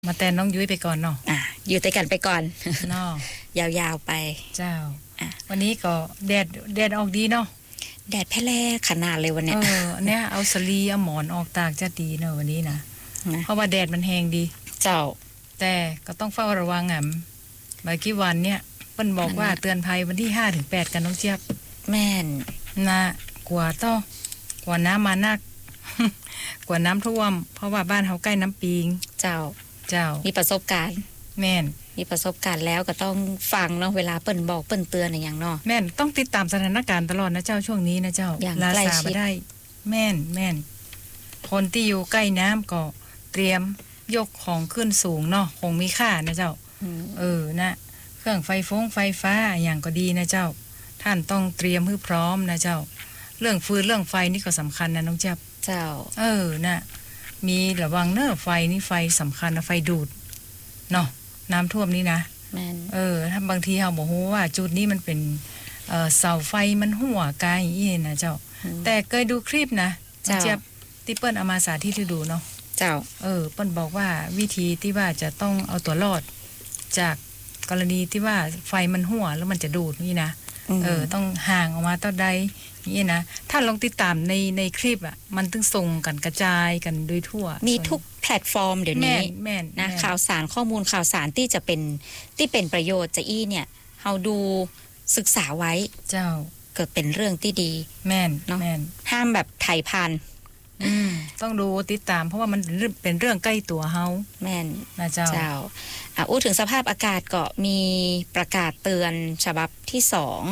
มาแต่น้องยุ้ยไปก่อนเนาะอยู่ด้วยกันไปก่อนเนาะยาวๆไปเจ้าวันนี้ก็แดดออกดีเนาะแดดแพร่ขนาดเลยวันเนี้ยเนี่ยเอาสลีเอาหมอนออกตากจะดีเนาะวันนี้นะเพราะว่าแดดมันแห้งดีเจ้าแต่ก็ต้องเฝ้าระวังบางกี่วันเนี่ยเพิ่นบอกว่าเตือนภัยวันที่ 5-8 กันน้องเจี๊ยบแม่นนะกว่าน้ำมานัก กว่าน้ำท่วมเพราะว่าบ้านเฮาใกล้น้ำปิงเจ้ามีประสบการณ์แม่นมีประสบการณ์แล้วก็ต้องฟังเนาะเวลาเปิ้นบอกเปิ้นเตือนอย่างเนาะแม่นต้องติดตามสถานการณ์ตลอดนะเจ้าช่วงนี้นะเจ้าลาซาบ่ได้แม่นคนที่อยู่ใกล้น้ำก็เตรียมยกของขึ้นสูงเนาะคงมีค่านะเจ้านะเครื่องไฟฟ้าอย่างก็ดีนะเจ้าท่านต้องเตรียมให้พร้อมนะเจ้าเรื่องฟืนเรื่องไฟนี่ก็สำคัญนะน้องเจี๊ยบเจ้านะมีระวังเนอะไฟนี่ไฟสำคัญนะไฟดูดเนาะน้ำท่วมนี่นะแม่นถ้าบางทีเราบอกว่าจุดนี้มันเป็นเสาไฟมันหัวกายอย่างนี้นะเจ้าแต่เคยดูคลิปนะเจี๊ยบที่เปิ้ลเอามาสาธิตให้ดูเนาะเจ้าเปิ้ลบอกว่าวิธีที่ว่าจะต้องเอาตัวรอดจากกรณีที่ว่าไฟมันหัวแล้วมันจะดูดนี่นะต้องห่างออกมาเท่าใดนี่นะถ้าลองติดตามในคลิปอ่ะมันต้องส่งกันกระจายกันโดยทั่วมีทุกแพลตฟอร์มเดี๋ยวนี้นะข่าวสารข้อมูลข่าวสารที่จะเป็นประโยชน์จะเนี่ยเฮาดูศึกษาไว้เจ้าเกิดเป็นเรื่องที่ดีแม่นเนาะห้ามแบบไถ่พันต้องดูติดตามเพราะว่ามันเป็นเรื่องใกล้ตัวเฮาแม่นนะเจ้าอู้ถึงสภาพอากาศก็มีประกาศเตือนฉบับที่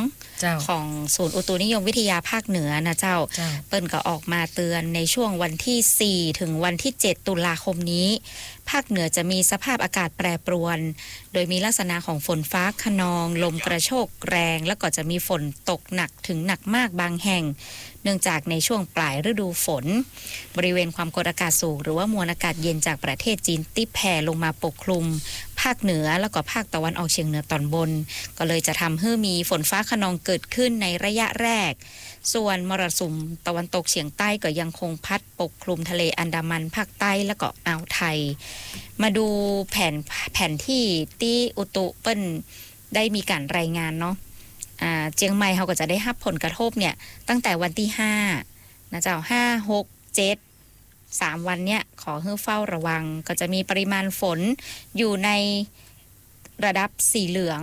2ของศูนย์อุตุนิยมวิทยาภาคเหนือนะเจ้าเปิ้นก็ออกมาเตือนในช่วงวันที่4ถึงวันที่7ตุลาคมนี้ภาคเหนือจะมีสภาพอากาศแปรปรวนโดยมีลักษณะของฝนฟ้าคะนองลมกระโชกแรงแล้วก็จะมีฝนตกหนักถึงหนักมากบางแห่งเนื่องจากในช่วงปลายฤดูฝนบริเวณความกดอากาศสูงหรือว่ามวลอากาศเย็นจากประเทศจีนที่แผ่ลงมาปกคลุมภาคเหนือแล้วก็ภาคตะวันออกเฉียงเหนือตอนบนก็เลยจะทำให้มีฝนฟ้าคะนองเกิดขึ้นในระยะแรกส่วนมรสุมตะวันตกเฉียงใต้ก็ยังคงพัดปกคลุมทะเลอันดามันภาคใต้และก็อ่าวไทยมาดูแผนที่อุตุเปิ้นได้มีการรายงานเนาะเจียงใหม่เขาก็จะได้รับผลกระทบเนี่ยตั้งแต่วันที่5นะเจ้า5 6 7 3วันเนี่ยขอให้เฝ้าระวังก็จะมีปริมาณฝนอยู่ในระดับสีเหลือง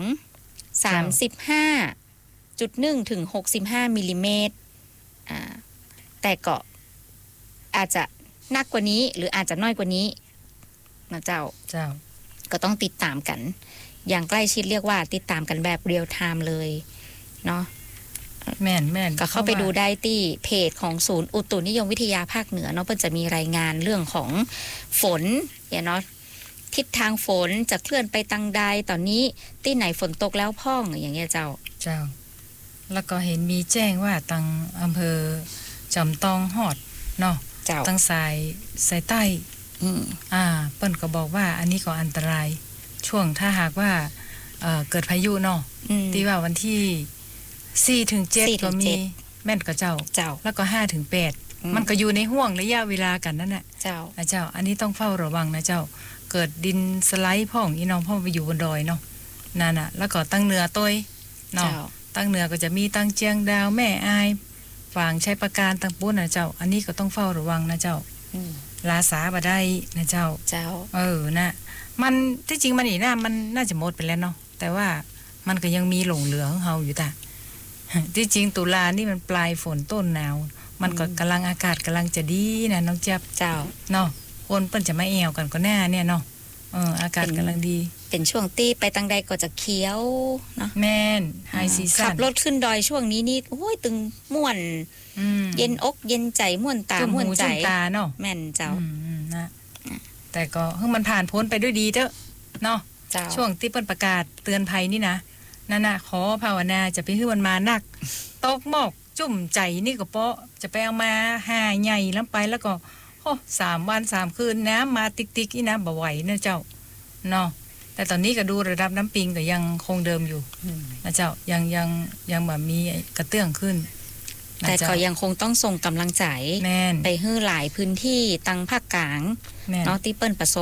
35.1 ถึง 65 มิลลิเมตรแต่ก็อาจจะหนักกว่านี้หรืออาจจะน้อยกว่านี้นะเจ้าก็ต้องติดตามกันอย่างใกล้ชิดเรียกว่าติดตามกันแบบเรียลไทม์เลยเนาะแม่นก็เข้าไปดูได้ที่เพจของศูนย์อุตุนิยมวิทยาภาคเหนือเนาะเพิ่นจะมีรายงานเรื่องของฝนเนาะทิศทางฝนจะเคลื่อนไปทางใดตอนนี้ที่ไหนฝนตกแล้วพ่องอย่างเงี้ยเจ้าแล้วก็เห็นมีแจ้งว่าทางอำเภอจำตองฮอดเนาะทางสายใต้เปิ้นก็บอกว่าอันนี้ก็อันตรายช่วงถ้าหากว่าเกิดพายุเนาะที่ว่าวันที่4ถึง7ก็มีแม่นกับเจ้าแล้วก็5ถึง8มันก็อยู่ในห่วงระยะเวลากันนั่นแหละเจ้าอันนี้ต้องเฝ้าระวังนะเจ้าเกิดดินสไลด์พ่องอีน้องพ่อไปอยู่บนดอยเนาะนั่นน่ะแล้วก็ตั้งเหนือต้อยเนาะตั้งเหนือก็จะมีตั้งเจียงดาวแม่อายฝั่งชัยประการตั้งปุ้นนะเจ้าอันนี้ก็ต้องเฝ้าระวังนะเจ้าลาสาบ่ได้นะเจ้านะมันที่จริงมันนี่นะมันน่าจะหมดไปแล้วเนาะแต่ว่ามันก็ยังมีหลงเหลือของเฮาอยู่แต่ที่จริงตุลานี่มันปลายฝนต้นหนาวมันก็กำลังอากาศกำลังจะดีนะน้องเจี๊ยบเนาะคนเปิ้นจะมาแอวกันก็แน่เนี่ยเนาะอากาศกำลังดีเป็นช่วงที่ไปทางใดก็จะเขียวเนาะแม่นไฮซีซั่นขับรถขึ้นดอยช่วงนี้นี่โอ้ยตึงม่วนเย็นอกเย็นใจม่วนตาม่วนใจเนาะแม่นเจ้านะแต่ก็มันผ่านพ้นไปด้วยดีเด้อเนาะช่วงที่เปิ้นประกาศเตือนภัยนี่นะนั่นน่ะขอภาวนาจะไปให้มันมานักตกหมอกจุ่มใจนี่ก็เปาะจะไปเอามาหาใหญ่แล้วไปแล้วก็3 วัน 3 คืนน้ำมาติ๊กๆนี่นะบ่ไหวนะเจ้าเนาะแต่ตอนนี้ก็ดูระดับน้ำปิงก็ยังคงเดิมอยู่นะเจ้ายังแบบมีกระเตื้องขึ้นแต่ก็ยังคงต้องส่งกำลังใจไปให้หลายพื้นที่ตังภาคกลางเนาะที่เปิ้นประสบ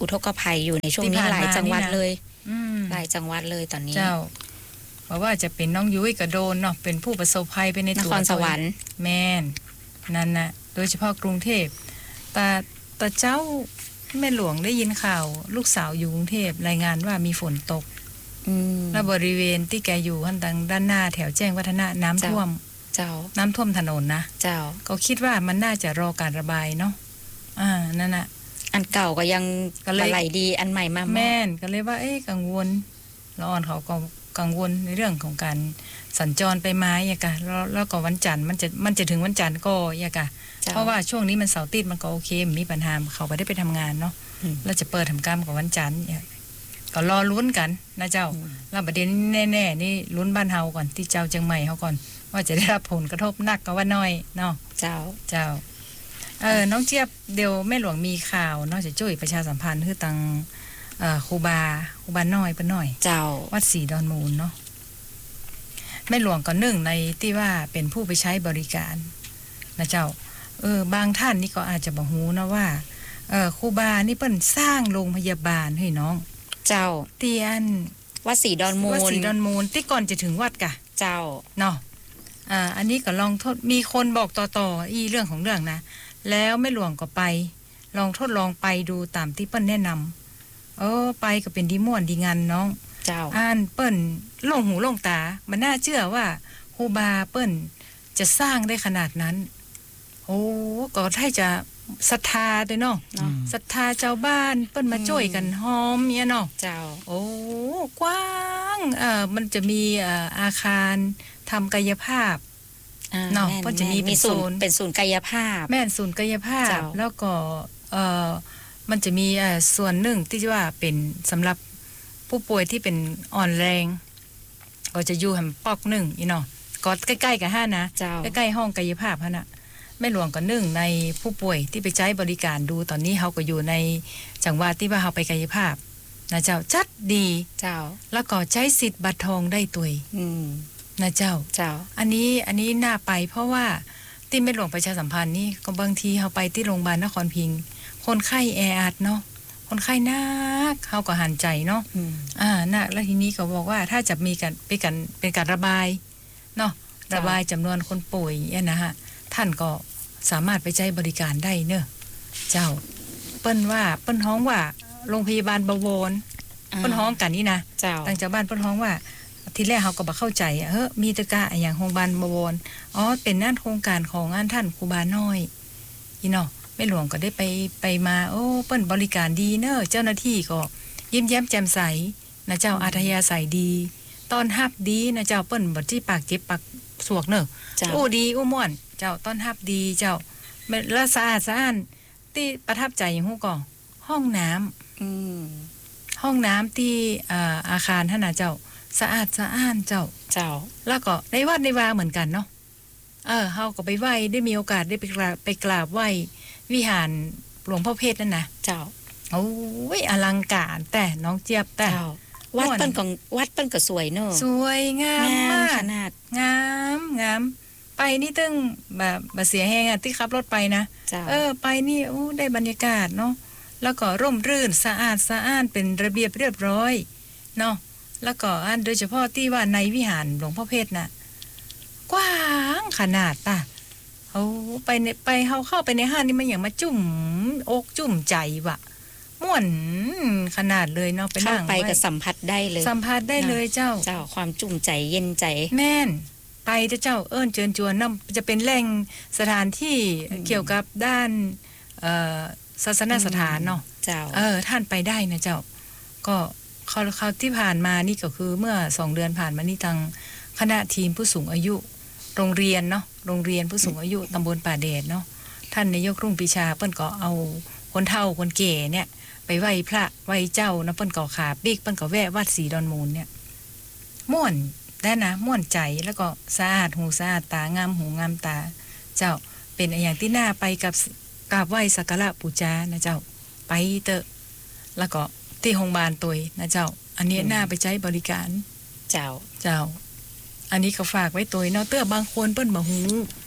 อุทกภัยอยู่ในช่วงนี้หลายจังหวัดเลยหลายจังหวัดเลยตอนนี้เจ้าเพราะว่าจะเป็นน้องยุ้ยก็โดนเนาะเป็นผู้ประสบภัยไปในตัวนครสวรรค์แม่นนั่นน่ะโดยเฉพาะกรุงเทพแต่เจ้าแม่หลวงได้ยินข่าวลูกสาวอยู่กรุงเทพรายงานว่ามีฝนตกและบริเวณที่แกอยู่ข้างด้านหน้าแถวแจ้งวัฒนะน้ำท่วมน้ำท่วมถนนนะก็คิดว่ามันน่าจะรอการระบายเนาะนั่นน่ะอันเก่าก็ยังไหลดีอันใหม่มาแม่นก็เลยว่ากังวลละอ่อนเขาก็กังวลในเรื่องของการสัญจรไปมาอย่างกะแล้วก็วันจันทร์มันจะถึงวันจันทร์ก็อย่างกะเพราะว่าช่วงนี้มันเสาร์อาทิตย์มันก็โอเคมีปัญหาเขาไปได้ไปทำงานเนาะแล้วจะเปิดทำการกับวันจันทร์ก็รอลุ้นกันนะเจ้าแล้วประเด็นแน่ๆนี่ลุ้นบ้านเฮาก่อนที่เจ้าเชียงใหม่เฮาก่อนว่าจะได้รับผลกระทบหนักก็ว่าน้อยเนาะเจ้าน้องเจี๊ยบเดี๋ยวแม่หลวงมีข่าวนอกจากช่วยประชาสัมพันธ์คือตังครูบาน้อยปะหน่อยเจ้าวัดศรีดอนมูลเนาะแม่หลวงก็นึ่งในที่ว่าเป็นผู้ไปใช้บริการนะเจ้าบางท่านนี่ก็อาจจะบอกฮู้นะว่าครูบานี่เปิ้นสร้างโรงพยาบาลให้น้องเจ้าเตียนวัดศรีดอนมูลที่ก่อนจะถึงวัดกะเจ้าเนาะอันนี้ก็ลองทดมีคนบอกต่ออีเรื่องของเรื่องนะแล้วแม่หลวงก็ไปลองทดลองไปดูตามที่เปิ้นแนะนำไปก็เป็นดีม่วนดีงานน้องเจ้าเปิ้นลงหูลงตามันน่าเชื่อว่าครูบาเปิ้นจะสร้างได้ขนาดนั้นก็ให้จะศรัทธาด้วยเนาะศรัทธาชาวบ้านเปิ้นมาช่วยกันหอมเนี่ยเนาะเจ้ากว้างมันจะมีอาคารทำกายภาพเนาะเปิ้นจะมีเป็นศูนย์กายภาพแม่นศูนย์กายภาพแล้วก็มันจะมีส่วนหนึ่งที่ว่าเป็นสำหรับผู้ป่วยที่เป็นอ่อนแรงก็จะอยู่แห่งปอกหนึ่งเนาะก็ใกล้ๆกับ5นะใกล้ๆห้องกายภาพน่ะแม่หลวงก็นึ่งในผู้ป่วยที่ไปใช้บริการดูตอนนี้เขาก็อยู่ในจังหวัดที่ว่าเขาไปกายภาพนะเจ้าจัดดีเจ้าแล้วก็ใช้สิทธิ์บัตรทองได้ตัวยนะเจ้าอันนี้น่าไปเพราะว่าที่แม่หลวงประชาสัมพันธ์นี่ก็บางทีเขาไปที่โรงพยาบาลนครพิงค์คนไข้แออัดเนาะคนไข้นักเขาก็หันใจเนาะนักแล้วทีนี้ก็บอกว่าถ้าจะมีการเป็นการระบายเนาะระบายจำนวนคนป่วยเนี่ยนะฮะท่านก็สามารถไปใช้บริการได้เนอะเจ้าเปิ้นฮ้องว่าโรงพยาบาลบวรเปิ้นฮ้องกันนี่นะตั้งจากบ้านเปิ้นฮ้องว่าทีแรกเขาก็บ่เข้าใจมีตะกะอย่างโรงพยาบาลบวรเป็นนั่นโครงการของงานท่านครูบาน้อยอีเนาะแม่หลวงก็ได้ไปมาเปิ้นบริการดีเนอะเจ้าหน้าที่ก็ยิ้มแย้มแจ่มใสนะเจ้าอัธยาศัยดีต้อนรับดีนะเจ้าเปิ้นบ่ที่ปากเจ็บปากสวกเนอะดีม่วนเจ้าต้อนรับดีเจ้าและสะอาดที่ประทับใจอย่างฮู้ก็ห้องน้ำห้องน้ำที่อาคารท่านน่ะเจ้าสะอาดเจ้าแล้วก็ในวัดในวาเหมือนกันเนาะเฮาก็ไปไหว้ได้มีโอกาสได้ไปกราบไหว้วิหารหลวงพ่อเพชรนั่นนะเจ้าอลังการแต่น้องเจี๊ยบแต่วัดเปิ้นก็สวยเนอะสวยงามมากขนาดงามไปนี่ตึ้งแบบเสียแฮงที่ขับรถไปนะไปนี่ได้บรรยากาศเนาะแล้วก็ร่มรื่นสะอาดเป็นระเบียบเรียบร้อยเนาะแล้วก็โดยเฉพาะที่ว่าในวิหารหลวงพ่อเพชรน่ะกว้างขนาดไปเฮาเข้าไปในห้างนี่มันอย่างมาจุ่มอกจุ่มใจว่ะม่วนขนาดเลยเนาะไปนั่งไปก็สัมผัสได้เลยเจ้าความจุ่มใจเย็นใจแม่นไปเจ้าเอิ้นเชิญชวนจะเป็นแหล่งสถานที่เกี่ยวกับด้านศาสนสถานเนาะท่านไปได้นะเจ้าก็เขาที่ผ่านมานี่ก็คือเมื่อ2เดือนผ่านมานี่ทางคณะทีมผู้สูงอายุโรงเรียนผู้สูงอายุตำบลป่าแดดเนาะท่านนายกรุ่งปีชาเปิ้นก็เอาคนเฒ่าคนแก่เนี่ยไปไหว้พระไหว้เจ้านะเปิ้นก็ขาบิ๊กเปิ้นก็แวะวัดศรีดอนมูลเนี่ยม่วนได้นะม่วนใจแล้วก็สะอาดหูสะอาดตางามหูงามตาเจ้าเป็นอย่างที่น่าไปกับกราบไหว้สักการะบูชานะเจ้าไปเตอะแล้วก็ที่โรงพยาบาลตัวนะเจ้าอันนี้น่าไปใช้บริการเจ้าอันนี้ก็ฝากไว้ตัวเนาะเตอบางคนเปิ้นบ่ฮู้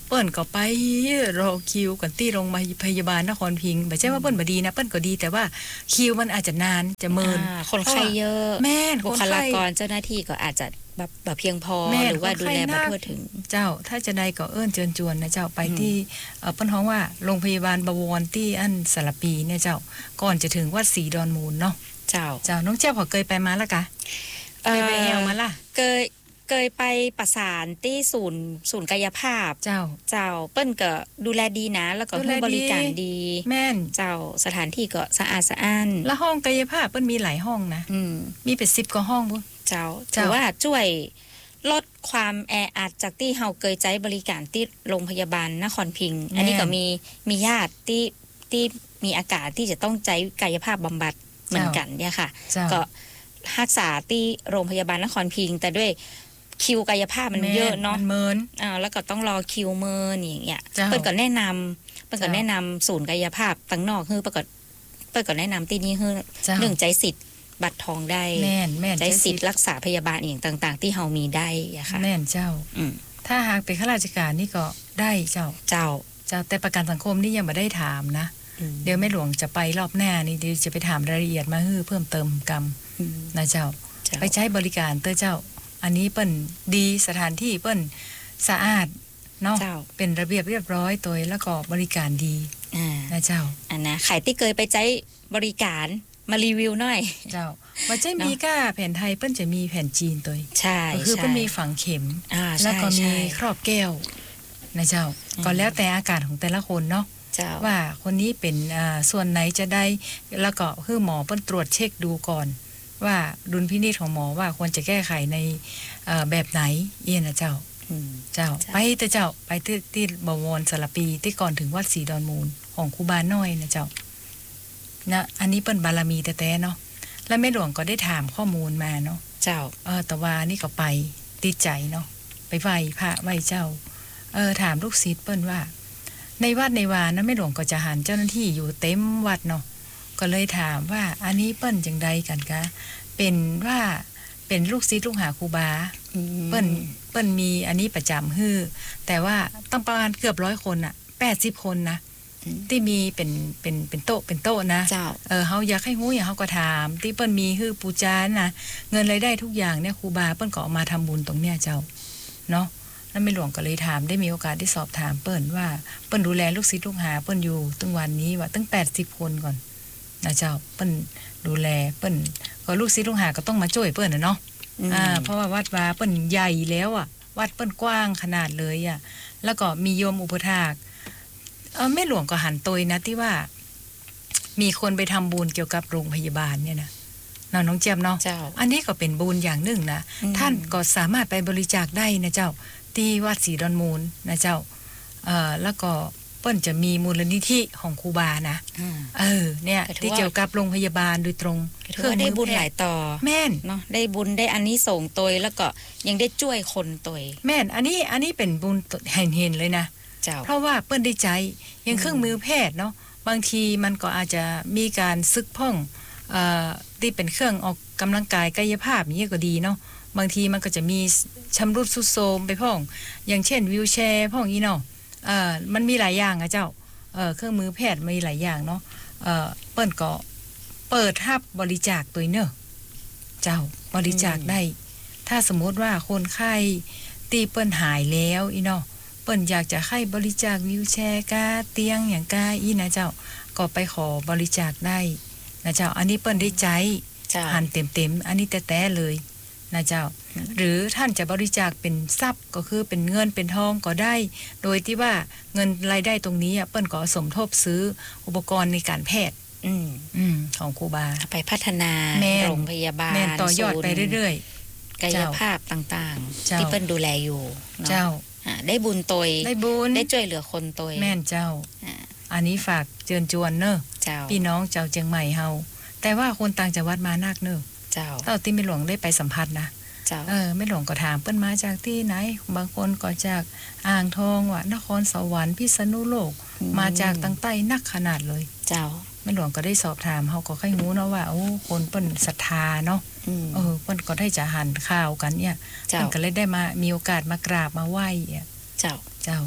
เปิ้นก็ไปรอคิวกันที่โรงพยาบาลนครพิงค์ไม่ใช่ว่าเปิ้นบ่ดีนะเปิ้นก็ดีแต่ว่าคิวมันอาจจะนานจะเมินคนไข้เยอะแม่นบุคลากรเจ้าหน้าที่ก็อาจจะแบบเพียงพอหรือว่าดูแลบ่ทั่วถึงเจ้าถ้าจะได้ก็เชิญชวนนะเจ้าไปที่เปิ้นฮ้องว่าโรงพยาบาลบวรที่อันสระปีเนี่ยเจ้าก่อนจะถึงวัดศรีดอนมูลเนาะเจ้าน้องเจ้าพอเคยไปมาแล้วกะเคยไปแอวมาล่ะเคยไปประสานที่ศูนย์กายภาพเจ้าเปิ้นก็ดูแลดีนะแล้วก็ให้บริการดีแม่นเจ้าสถานที่ก็สะอาดสะอ้านแล้วห้องกายภาพเปิ้นมีหลายห้องนะมีเป็น10กว่าห้องบ่เจ้าถือว่าช่วยลดความแออัดจากที่เฮาเคยใช้บริการที่โรงพยาบาลนครพิงค์อันนี้ก็มีญาติที่มีอาการที่จะต้องใช้กายภาพบำบัดเหมือนกันเนี่ยค่ะก็รักษาที่โรงพยาบาลนครพิงค์แต่ด้วยคิวกายภาพมันเยอะเนาะเมินแล้วก็ต้องรอคิวเมินอย่างเงี้ยเปิ้นก็แนะนำศูนย์กายภาพตั้งนอกคือเปิ้นก็แนะนำที่นี่คือ1ใจสิทธิ์บัตรทองได้แม่นใจสิทธิ์รักษาพยาบาลอย่างต่างๆที่เฮามีได้อะค่ะแม่นเจ้าถ้าหากเป็นข้าราชการนี่ก็ได้เจ้าแต่ประกันสังคมนี่ยังไม่ได้ถามนะเดี๋ยวแม่หลวงจะไปรอบหน้านี่เดี๋ยวจะไปถามรายละเอียดมาเพิ่มเติมกรรมนะเจ้าไปใช้บริการเจ้าอันนี้เปิ้นดีสถานที่เปิ้นสะอาดเนาะเป็นระเบียบเรียบร้อยตัวแล้วก็บริการดีนะเจ้านะใครที่เคยไปใช้บริการมารีวิวหน่อยเจ้าว่าจะมีก้าแผ่นไทยเปิ้นจะมีแผ่นจีนตัวใช่ก็คือเปิ้นมีฝังเข็มแล้วก็มีครอบแก้วนะเจ้าก็แล้วแต่อาการของแต่ละคนเนาะว่าคนนี้เป็นส่วนไหนจะได้แล้วก็คือหมอเปิ้นตรวจเช็คดูก่อนว่าดุลพินิจของหมอว่าควรจะแก้ไขในแบบไหนนะเจ้าไปแต่เจ้าไปที่บวรสระปีที่ก่อนถึงวัดศรีดอนมูลของครูบาน้อยนะเจ้านะอันนี้เปิ้นบารมีแต่เนาะแล้วแม่หลวงก็ได้ถามข้อมูลมาเนาะเจ้าแต่ว่านี่ก็ไปติดใจเนาะไปไหว้พระไหว้เจ้าถามลูกศิษย์เปิ้นว่าในวัดในวานะแม่หลวงก็จะหันเจ้าหน้าที่อยู่เต็มวัดเนาะก็เลยถามว่าอันนี้เปิ้นจังใดกันกะเป็นว่าเป็นลูกศิษย์ลูกหาครูบาเปิ้นมีอันนี้ประจำฮื้อแต่ว่าต้องประมาณเกือบ100คนน่ะ80คนนะที่มีเป็นโต๊ะนะเฮาอยากให้ฮู้อย่างเฮาก็ถามที่เปิ้นมีฮื้อปูจานะเงินรายได้ทุกอย่างเนี่ยครูบาเปิ้นก็เอามาทำบุญตรงเนี้ยเจ้าเนาะแล้วแม่หลวงก็เลยถามได้มีโอกาสได้สอบถามเปิ้นว่าเปิ้นดูแลลูกศิษย์ลูกหาเปิ้นอยู่ตั้งวันนี้ว่าตั้ง80คนก่อนนะเจ้าเปิ้นดูแลเปิ้นก็ลูกศิษย์ลูกหาก็ต้องมาช่วยเปิ้นเนาะเพราะว่าวัดวาเปิ้นใหญ่แล้วอ่ะวัดเปิ้นกว้างขนาดเลยอ่ะแล้วก็มีโยมอุปถากแม่หลวงก็หันตัวนะที่ว่ามีคนไปทำบุญเกี่ยวกับโรงพยาบาลเนี่ยนะน้องเจี๊ยบเนาะอันนี้ก็เป็นบุญอย่างหนึ่งนะท่านก็สามารถไปบริจาคได้นะเจ้าที่วัดศรีดอนมูลนะเจ้าแล้วก็เปิ้นจะมีมูลนิธิของครูบานะเนี่ยที่เกี่ยวกับโรงพยาบาลโดยตรงคือได้บุญหลายต่อแม่นเนาะได้บุญได้อันนี้ส่งตัวแล้วก็ยังได้ช่วยคนตัวแม่นอันนี้เป็นบุญเห็นเลยนะเพราะว่าเปิ้นได้ใจยังเครื่องมือแพทย์เนาะบางทีมันก็อาจจะมีการซึกพ่องที่เป็นเครื่องออกกำลังกายกายภาพอย่างนี้ก็ดีเนาะบางทีมันก็จะมีชำรุดทรุดโทรมไปพ่องอย่างเช่นวีลแชร์พ่องอีเนาะมันมีหลายอย่างอะเจ้าเครื่องมือแพทย์มีหลายอย่างเนาะเปิ้นก็เปิดรับบริจาคตัวเนอะเจ้าบริจาคได้ถ้าสมมติว่าคนไข้ตีเปิ้นหายแล้วอีเนาะเปิ้นอยากจะให้บริจาควีลแชร์กาเตียงอย่างกาอีนะเจ้าก็ไปขอบริจาคได้นะเจ้าอันนี้เปิ้นได้ใจหันเต็มๆอันนี้แต่เลยนะเจ้าหรือท่านจะบริจาคเป็นทรัพย์ก็คือเป็นเงินเป็นทองก็ได้โดยที่ว่าเงินรายได้ตรงนี้เปิ้นก็สมทบซื้ออุปกรณ์ในการแพทย์ของครูบาไปพัฒนาโรงพยาบาลต่อยอดไปเรื่อยๆกายภาพต่างๆที่เปิ้นดูแลอยู่เจ้าได้บุญตยได้บุญได้ช่วยเหลือคนตยแม่นเจ้าอันนี้ฝากเชิญชวนเนอะพี่น้องเจ้าเชียงใหม่เฮาแต่ว่าคนต่างจังหวัดมานักเนอะเจ้าเท่าที่แม่หลวงได้ไปสัมผัสนะแม่หลวงก็ถามเปิ้นมาจากที่ไหนบางคนก็จากอ่างทองว่านครสวรรค์พิษณุโลกมาจากตั้งใต้นักขนาดเลยเจ้าแม่หลวงก็ได้สอบถามเฮาก็ค่อยรู้เนาะว่าโอ้คนเปิ้นศรัทธาเนาะเปิ้นก็ได้จะหันข่าวกันเนี่ยเปิ้นก็เลยได้มามีโอกาสมากราบมาไหว้เจ้า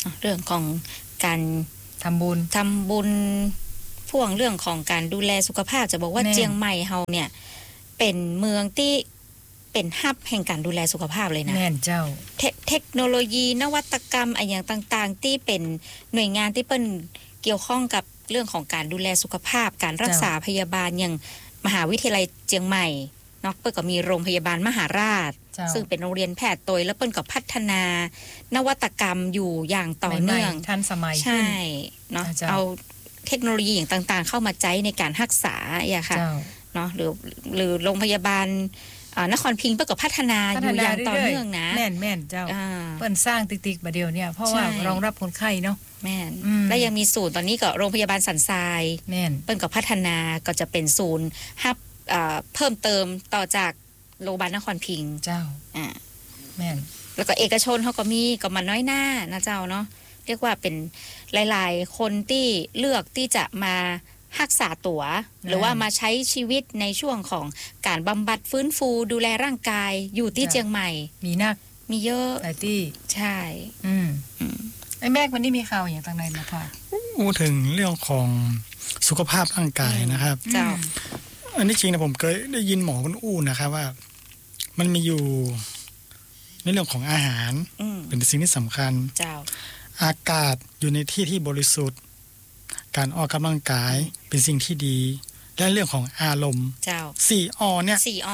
เรื่องของการทำบุญพ่วงเรื่องของการดูแลสุขภาพจะบอกว่าเจียงใหม่เฮาเนี่ยเป็นเมืองที่เป็นฮับแห่งการดูแลสุขภาพเลยนะแม่นเจ้าเทคโนโลยีนวัตกรรมอะไรอย่างต่างๆที่เป็นหน่วยงานที่เปิ้นเกี่ยวข้องกับเรื่องของการดูแลสุขภาพการรักษาพยาบาลอย่างมหาวิทยาลัยเจียงใหม่เนาะเปิ้นก็มีโรงพยาบาลมหาราชซึ่งเป็นโรงเรียนแพทย์โดยแล้วเปิ้นก็พัฒนานวัตกรรมอยู่อย่างต่อเนื่องทันสมัยใช่เนาะเอาเทคโนโลยีอย่างต่างๆเข้ามาใช้ในการรักษาอย่างค่ะเนาะหรือโรงพยาบาลนครพิงค์เปิ้นก็พัฒนาอยู่อย่างต่อเนื่องนะแม่นเจ้าเปิ้นสร้างติ๊กๆบัดเดียวเนี่ยเพราะว่ารองรับคนไข้เนาะแม่นและยังมีศูนย์ตอนนี้ก็โรงพยาบาลสันทรายแม่นเปิ้นก็พัฒนาก็จะเป็นศูนย์ฮับเพิ่มเติมต่อจากโรงพยาบาลนครพิงค์เจ้าแม่นแล้วก็เอกชนเขาก็มีก็มาน้อยหน้านะเจ้าเนาะเรียกว่าเป็นหลายๆคนที่เลือกที่จะมารักษาตั๋วหรือว่ามาใช้ชีวิตในช่วงของการบำบัดฟื้นฟูดูแลร่างกายอยู่ที่เชียงใหม่มีนักมีเยอะหลายที่ใช่ไอ้แม่วันนี้มีข่าวอย่างต่างๆมาพอพูดถึงเรื่องของสุขภาพร่างกายนะครับเจ้าอันนี้จริงนะผมเคยได้ยินหมอคนอู้นะครับว่ามันมีอยู่ในเรื่องของอาหารเป็นสิ่งที่สำคัญเจ้าอากาศอยู่ในที่ที่บริสุทธิ์การออกกำลังกายเป็นสิ่งที่ดีและเรื่องของอารมณ์เจ้า 4 อเนี่ย 4 อ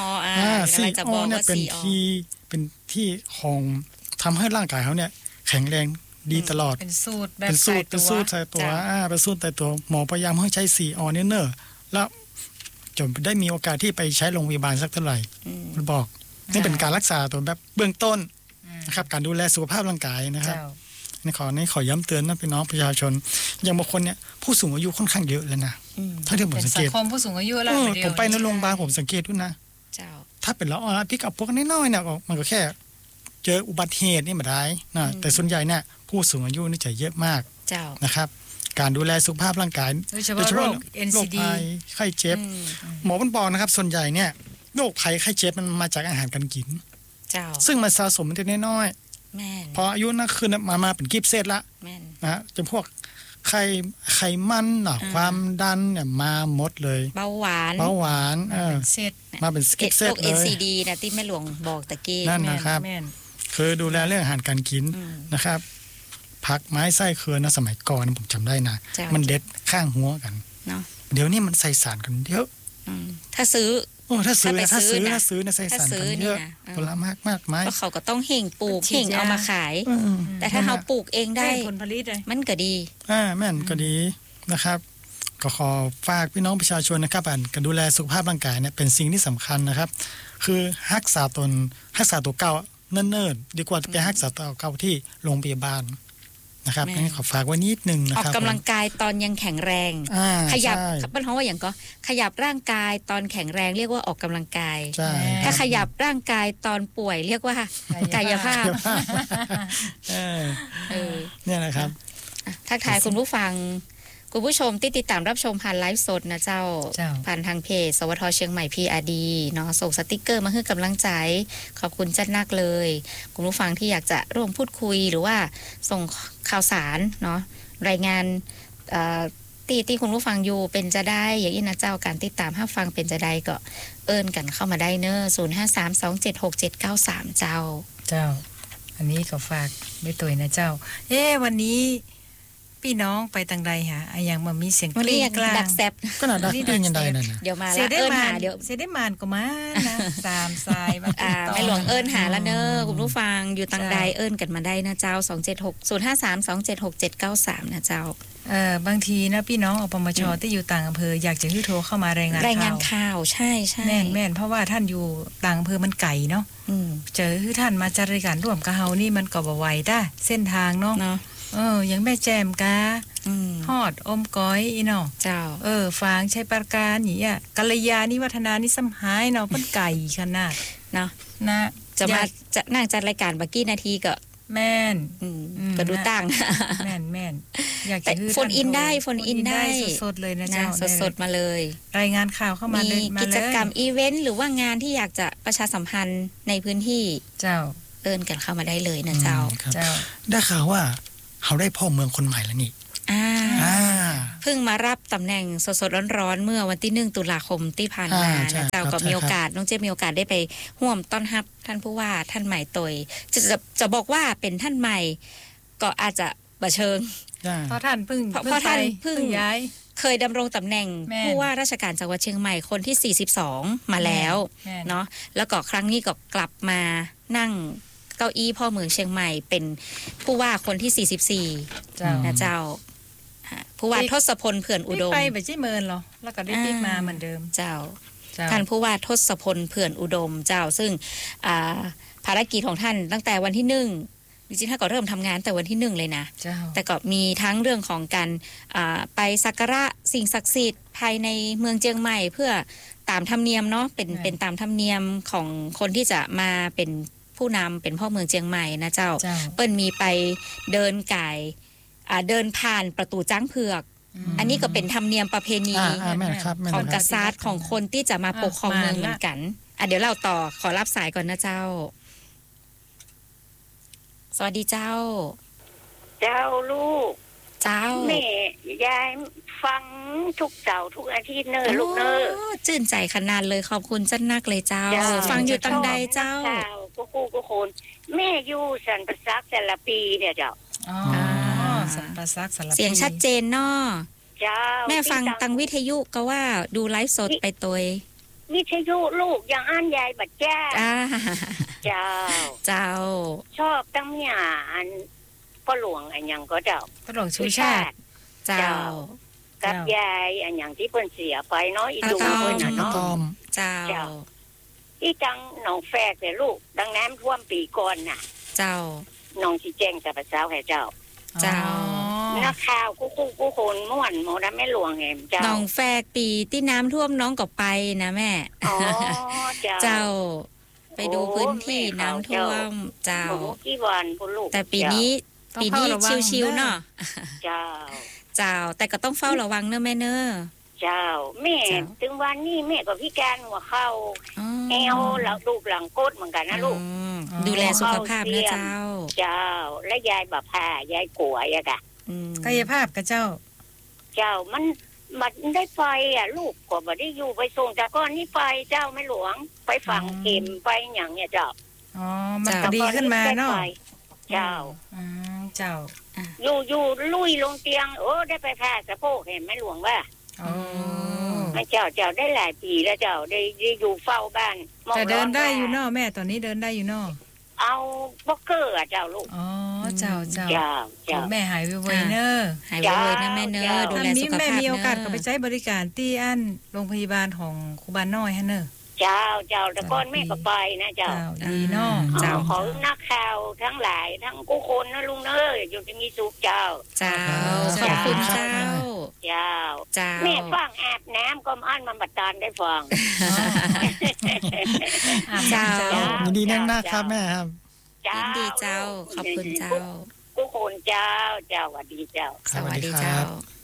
4 อเนี่ยเป็นที่ของทำให้ร่างกายเขาเนี่ยแข็งแรงดีตลอดเป็นสูตรแบบใส่ตัวเป็นสูตรใส่ตัวเป็นสูตรใส่ตัวหมอพยายามให้ใช้4 อเนี่ยเนอะแล้วจนได้มีโอกาสที่ไปใช้โรงพยาบาลสักเท่าไหร่มันบอกนี่เป็นการรักษาตัวแบบเบื้องต้นนะครับการดูแลสุขภาพร่างกายนะครับนี่ขอย้ำเตือนนะพี่น้องประชาชนอย่างบางคนเนี่ยผู้สูงอายุค่อนข้างเยอะแล้วนะถ้าที่ผมสังเกตสังคมผู้สูงอายุแล้วผมไปในโรงพยาบาลผมสังเกตด้วยนะถ้าเป็นละออพิกอัพพวกน้อยๆเนี่ยมันก็แค่เจออุบัติเหตุนี่มาได้นะแต่ส่วนใหญ่เนี่ยผู้สูงอายุนี่จะเยอะมากนะครับการดูแลสุขภาพร่างกายโดยเฉพาะโรค NCD ไข้เจ็บหมอบอกนะครับส่วนใหญ่เนี่ยโรคภัยไข้เจ็บมันมาจากอาหารการกินซึ่งมันสะสมเป็นน้อยพออายุนักขึ้นมาเป็นกิฟเซตละนะจนพวกไขมันความดันเนี่ยมาหมดเลยเบาหวานเซตมาเป็นกิฟเซตเลย NCD นะที่แม่หลวงบอกตะกี้นั่นนะครับคือดูแลเรื่องอาหารการกินนะครับผักไม้ไส้เครือนะสมัยก่อนผมจำได้นะมันเด็ดข้างหัวกันเดี๋ยวนี้มันใส่สารกันเยอะถ้าซื้อนะใส่สารกันเยอะผลไม้มากมายก็เขาก็ต้องเห่งปลูกเห่งเอามาขายแต่ถ้าเราปลูกเองได้ผลผลิตมันก็ดีแม่นก็ดีนะครับก็ขอฝากพี่น้องประชาชนนะครับการดูแลสุขภาพร่างกายเนี่ยเป็นสิ่งที่สำคัญนะครับคือรักษาตัวเก่าเนิ่นๆดีกว่าไปรักษาตัวเก่าที่โรงพยาบาลนะครับงั้นขอฝากไว้นิดนึงนะครับออกกำลังกายตอนยังแข็งแรงขยับเป็นเพราะว่าอย่างก็ขยับร่างกายตอนแข็งแรงเรียกว่าออกกำลังกายถ้าขยับร่างกายตอนป่วยเรียกว่ากายภาพเนี่ยนะครับทักทายคุณผู้ฟังคุณผู้ชมที่ติดตามรับชมผ่านไลฟ์สดนะเจ้าผ่านทางเพจสวท.เชียงใหม่ PRD เนาะส่งสติกเกอร์มาให้กำลังใจขอบคุณจัดนักเลยคุณผู้ฟังที่อยากจะร่วมพูดคุยหรือว่าส่งข่าวสารเนาะรายงานที่คุณผู้ฟังอยู่เป็นจะได้อย่างนี้นะเจ้าการติดตามรับฟังเป็นจะได้ก็เอิ้นกันเข้ามาได้เนอะ0532767993เจ้าอันนี้ก็ฝากด้วยตัวนะเจ้าวันนี้พี่น้องไปทางใดหาอย่างบ่มีเสียงกรี๊ดกลางดักแซบก็น่าดักเป็นยังไงนั่นน่ะเดี๋ยวมาละเอิ้นหาเดี๋ยวเสได้มานก็มานะ3สายมาติดต่อแม่หลวงเอิ้นหาแล้วเนอะคุณผู้ฟังอยู่ทางใดเอิ้นกันมาได้นะเจ้า0532767993นะเจ้าบางทีนะพี่น้องอปมช.ที่อยู่ต่างอำเภออยากจะให้โทรเข้ามารายงานข่าวใช่ๆแม่นเพราะว่าท่านอยู่ต่างอำเภอมันไกลเนาะเจอคือท่านมาจัดรายการร่วมกับเฮานี่มันก็บ่ไหวด้เส้นทางเนาะอย่างแม่แจมกาฮอดอมก้อยอีเนาะเจ้าฟางใช้ประการอย่างเงี้ยกัลยาณิวัฒนานิสัมหายเนาะเพิ่นไก่ขนาดเนาะจะนั่งจัดรายการบักกี้นาทีก็แม่นก็ดูต่างแม่นอยากจะโฟนอินได้สดๆเลยนะเจ้าสดๆมาเลยรายงานข่าวเข้ามาเลยมีกิจกรรมอีเวนต์หรือว่างานที่อยากจะประชาสัมพันธ์ในพื้นที่เจ้าเอิ้นกันเข้ามาได้เลยนะเจ้าได้ข่าวว่าเขาได้พ่อเมืองคนใหม่แล้วนี่เพิ่งมารับตำแหน่งสดๆร้อนๆเมื่อวันที่1 ตุลาคมที่ผ่านมานะเจ้าก็มีโอกาสน้องเจ๊มีโอกาสได้ไปร่วมต้อนรับท่านผู้ว่าท่านใหม่ตยจะบอกว่าเป็นท่านใหม่ก็อาจจะบ่เชิงเพราะท่านเพิ่งย้ายเคยดำรงตำแหน่งผู้ว่าราชการจังหวัดเชียงใหม่คนที่42มาแล้วเนาะแล้วก็ครั้งนี้ก็กลับมานั่งเก้าอี้พ่อเมืองเชียงใหม่เป็นผู้ว่าคนที่44นะเจ้าผู้ว่าทศพลเผื่อนอุดมไปไปจี้เมินเหรอแล้วก็ได้ปิ๊กมาเหมือนเดิมเจ้าท่านผู้ว่าทศพลเผื่อนอุดมเจ้าซึ่งภารกิจของท่านตั้งแต่วันที่1จริงๆท่านก็เริ่มทำงานแต่วันที่1เลยนะแต่ก็มีทั้งเรื่องของการไปสักการะสิ่งศักดิ์สิทธิ์ภายในเมืองเชียงใหม่เพื่อตามธรรมเนียมเนาะเป็นตามธรรมเนียมของคนที่จะมาเป็นผู้นำเป็นพ่อเมืองเชียงใหม่นะเจ้าเปิ้ลมีไปเดินก่ายเดินผ่านประตูจ้างเผือกอันนี้ก็เป็นธรรมเนียมประเพณีของกษัตริย์ของคนที่จะมาปกครองเมืองเหมือนกันเดี๋ยวเราต่อขอรับสายก่อนนะเจ้าสวัสดีเจ้าลูกเจ้าแม่ยายฟังทุกเสาร์ทุกอาทิตย์เนอะลูกเนอะชื่นใจขนาดเลยขอบคุณจันนักเลยเจ้าฟังอยู่ตั้งใดเจ้ากูคนแม่อยู่สันประซักแต่ละปีเนี่ยเจ้าสันประซักสารปีเสียงชัดเจนเนาะเจ้าแม่ฟังตังวิทยุก็ว่าดูไลฟ์สดไปตัววิทยุลูกยังอ่านยายบัดแจ้เจ้าชอบตั้งหยาอันพ่อหลวงอันยังก็เจ้าพ่อหลวงชูชาติเจ้ากับยายอันยังที่เพิ่นเสียไปเนาะอีดูเพิ่นน่ะเนาะเจ้าที่จังหนองแฝกเนี่ยลูกดังน้ำท่วมปีก่อนน่ะเจ้าน้องสิแจ้งกับพระเจ้าให้เจ้านักข่าวกูคนม่วนหมอดำแม่หลวงแห่งเจ้าน้องแฝกปีที่น้ำท่วมน้องก็ไปนะแม่เจ้าไปดูพื้นที่น้ำท่วมเจ้าแต่ปีนี้ชิวๆเนาะเจ้าแต่ก็ต้องเฝ้าระวังเนอะแม่เนอะเจ้าแม่ถึงวันนี้แม่ก็พิการหัวเข่าแอวหลังลูกหลังก้นเหมือนกันนะลูกดูแลสุขภาพนะเจ้าและยายแบบผ่ายายกลัวยอะกะกายภาพกับเจ้ามันได้ไปอ่ะลูกก็บ่ได้อยู่ไปส่งแต่ก้อนนี้ไปเจ้าไม่หลวงไปฝังเข็มไปอย่างเนี่ยเจ้ามันก็ดีขึ้นมาเนาะเจ้าอยู่ลุยลงเตียงได้ไปผ่าสะโพกเห็นไม่หลวงว่าไม่เจ้าได้หลายปีแล้วเจ้าได้อยู่เฝ้าบ้านแต่เดินได้อยู่เนาะแม่ตอนนี้เดินได้อยู่เนาะเอาบล็อกเกอร์เจ้าลูกเจ้าแม่หายไวๆเนอะหายไวๆนะแม่เนอะดูแลสุขภาพเนอะแม่มีโอกาสก็ไปใช้บริการที่อันโรงพยาบาลของครูบาน้อยฮะเนอะเจ้าแต่ก่อนแม่ก็ไปนะเจ้าดีเนาะขอนักข่าวทั้งหลายทั้งกูคนนะลุงเนอะอยู่ที่มีสุขเจ้าขอบคุณเจ้าแม่ฟังอาบน้ำก็อ่านมันบัดตานได้ฟังเจ้าดีแน่ๆครับแม่ครับยินดีเจ้าขอบคุณเจ้ากูคนเจ้าสวัสดีเจ้าสวัสดีเจ้า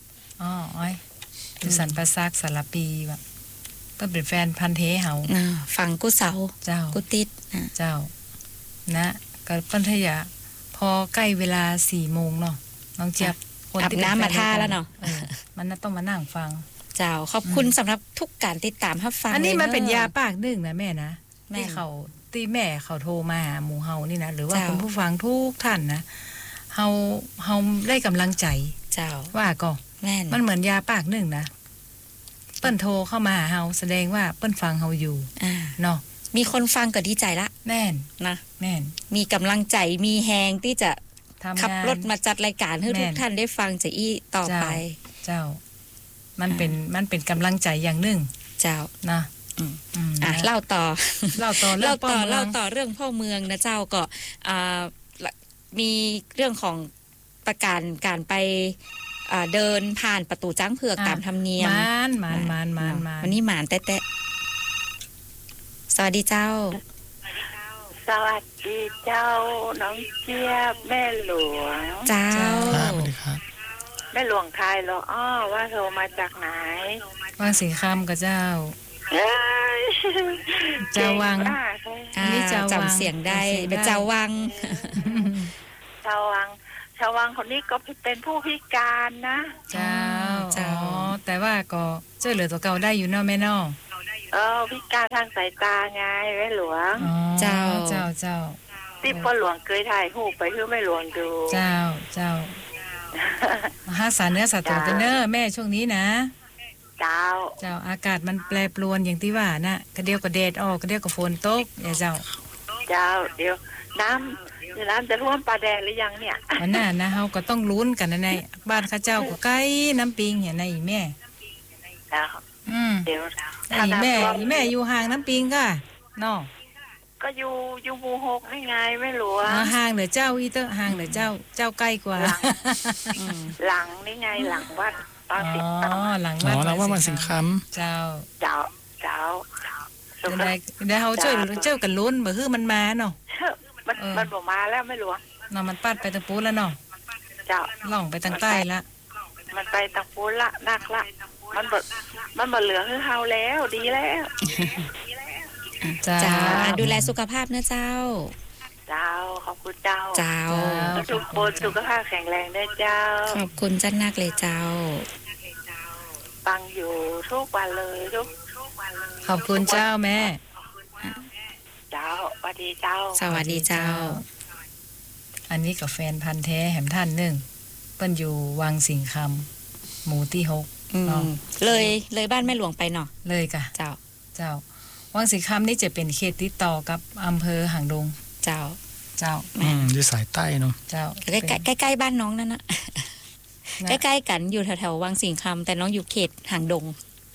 ดูสันประซักสารปีแบบก็เป็นแฟนพันเทเฮาฟังกูเสาเจ้ากูติดเจ้านะก็ปัญทยาพอใกล้เวลา 4 โมงเนาะน้องเจี๊ยบอาบน้ำมาท่าแล้วเนาะมันต้องมานั่งฟังเจ้าขอบคุณสำหรับทุกการติดตามรับฟังอันนี้มันเป็นยาปากนึ่งนะแม่นะที่แม่เขาโทรมาหาหมู่เฮานี่นะหรือว่าคุณผู้ฟังทุกท่านนะเฮาได้กำลังใจเจ้าว่าก็มันเหมือนยาปากนึ่งนะเปิ้นโทรเข้ามาหาเฮาแสดงว่าเปิ้นฟังเฮาอยู่เนาะมีคนฟังก็ดีใจละแม่นนะแม่นมีกำลังใจมีแฮงที่จะขับรถมาจัดรายการให้ทุกท่านได้ฟังจะอี้ต่อไปเจ้ามันเป็นกำลังใจอย่างหนึ่งเจ้านะเล่าต่อเรื่องพ่อเมืองนะเจ้าก็มีเรื่องของประการไปเดินผ่านประตูจ้างเผือกตามธรรมเนียมวันนี้หมานแตะสวัสดีเจ้าสวัสดีเจ้าน้องเจี๊ยบแม่หลวงเจ้าสวัสดีครับแม่หลวงใครเหรอว่าโทรมาจากไหนว่าสิงคำกับเจ้าเจ้าวังนี่เจ้าวังจำเสียงได้เป็นเจ้าวังชาววังคนนี้ก็เป็นผู้พิการนะเจ้าแต่ว่าก็ช่วยเหลือตัวเก่าได้อยู่เนาะแม่น้องพิการทางสายตาไงแม่หลวงเจ้าที่พ่อหลวงเคยถ่ายรูปไปให้แม่หลวงดูเจ้าหาสารเนื้อสัตว์ตัวเป็นเนอแม่ช่วงนี้นะเจ้าอากาศมันแปรปรวนอย่างที่ว่านะกระเดียวก็แดดออกกระเดียวก็ฝนตกเจ้าเดี๋ยวน้ำจะท่วมปลาแดงหรือยังเนี่ยวันนั้นนะเฮาก็ต้องลุ้นกันนะในบ้านข้าเจ้าก็ใกล้น้ำปิงเห็นในอีแม่เดี๋ยวอีแม่อยู่ห่างน้ำปิงก็เนาะก็อยู่หมู่6นี่ไงไม่หลวงห่างเหลือเจ้าอีเตอร์ห่างเหลือเจ้าใกล้กว่าหลังนี่ไงหลังวัดบางสิงคำหลังวัดมันสิงคำเจ้าเดี๋ยวเขาเจ้ากันลุ้นบ่คือมันมาเนาะมันบ่มาแล้วไม่หลวงเนาะมันปัดไปทางปูนแล้วเนาะเจ้าล่องไปทางใต้ละมันไปทางปูนละนักละมันบ่เหลือให้เฮาแล้วดีแล้วจ้าดูแลสุขภาพนะเจ้าขอบคุณเจ้าทุกคนสุขภาพแข็งแรงได้เจ้าขอบคุณจันนักเลยเจ้าฟังอยู่ทุกวันเลยขอบคุณเจ้าแม่เจ้าสวัสดีเจ้าสวัสดีเจ้าอันนี้กับแฟนพันธุ์แท้แหมท่านหนึ่งเปิ้นอยู่วังสิงคำหมู่ที่6เนาะเลยบ้านแม่หลวงไปเนาะเลยกะเจ้าวังสิงคำนี่จะเป็นเขตติดต่อกับอำเภอหางดงเจ้าอยู่สายใต้เนาะเจ้าใกล้ๆบ้านน้องนั่นนะใกล้ๆกันอยู่แถวๆวังสิงคำแต่น้องอยู่เขตหางดง